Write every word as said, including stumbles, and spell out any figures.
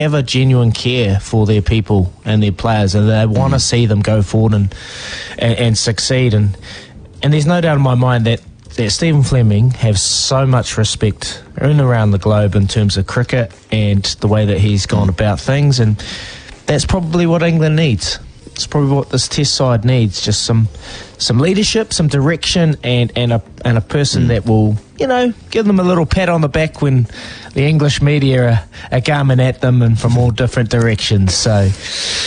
have a genuine care for their people and their players, and they want to see them go forward and, and and succeed. And and there's no doubt in my mind that, that Stephen Fleming has so much respect in and around the globe in terms of cricket and the way that he's gone about things, and that's probably what England needs. It's probably what this Test side needs, just some some leadership, some direction, and, and a and a person mm. that will, you know, give them a little pat on the back when the English media are, are coming at them and from all different directions. So